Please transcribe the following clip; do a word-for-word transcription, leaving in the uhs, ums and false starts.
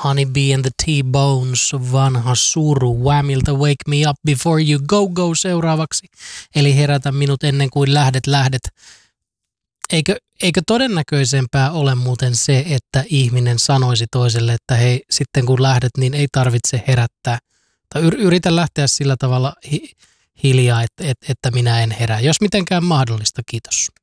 Honey Bee and the T-Bones, vanha suru. Whamilta Wake Me Up Before You Go Go seuraavaksi. Eli herätä minut ennen kuin lähdet lähdet. Eikö, eikö todennäköisempää ole muuten se, että ihminen sanoisi toiselle, että hei, sitten kun lähdet, niin ei tarvitse herättää. Tai yritä lähteä sillä tavalla hi- hiljaa, että, että, että minä en herää. Jos mitenkään mahdollista, kiitos.